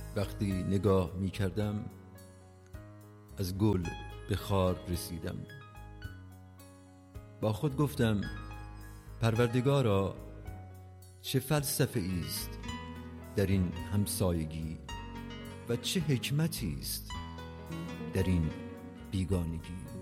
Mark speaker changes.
Speaker 1: وقتی نگاه می کردم از گل به خار رسیدم. با خود گفتم پروردگارا چه فلسفه ایست در این همسایگی و چه حکمتی است در این بیگانگی.